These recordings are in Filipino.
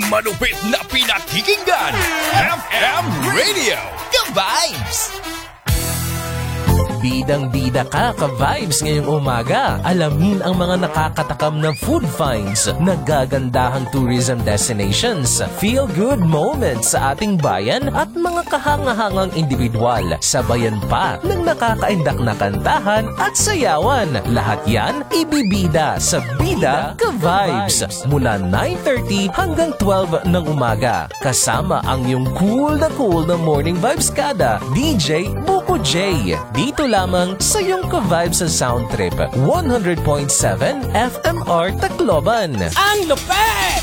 malupit na pinakikinggan. FM Radio, The Vibes! Bidang-bida ka, ka-vibes ngayong umaga. Alamin ang mga nakakatakam na food finds, nagagandahang tourism destinations, feel-good moments sa ating bayan at mga kahangahangang individual. Sabayan pa ng nakakaindak na kantahan at sayawan. Lahat yan ibibida sa Bida Ka-Vibes mula 9:30 hanggang 12 ng umaga. Kasama ang iyong cool na morning vibes kada, DJ Buko J. Dito lamang sa iyong ka-vibes sa Sound Trip 100.7 FMR Tacloban. Ang lupet!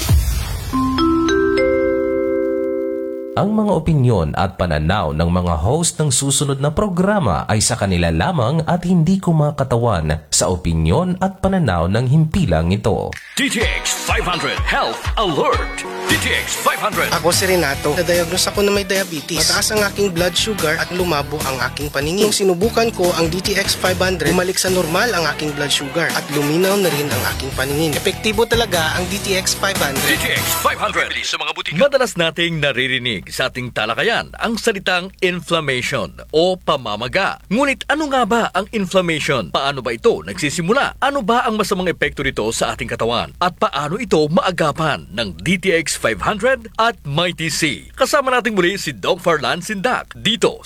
Ang mga opinyon at pananaw ng mga host ng susunod na programa ay sa kanila lamang at hindi kumakatawan sa opinyon at pananaw ng himpilang ito. DTX 500 Health Alert! DTX 500! Ako si Renato. Na-diagnose ako na may diabetes. Mataas ang aking blood sugar at lumabo ang aking paningin. Nung sinubukan ko ang DTX 500, bumalik sa normal ang aking blood sugar at luminaw na rin ang aking paningin. Epektibo talaga ang DTX 500. DTX 500 sa mga butika. Madalas nating naririnig sa ating talakayan ang salitang inflammation o pamamaga. Ngunit ano nga ba ang inflammation? Paano ba ito nagsisimula? Ano ba ang masamang epekto nito sa ating katawan? At paano ito maagapan ng DTX 500 at Mighty C? Kasama natin muli si Doc Farlan Sindak dito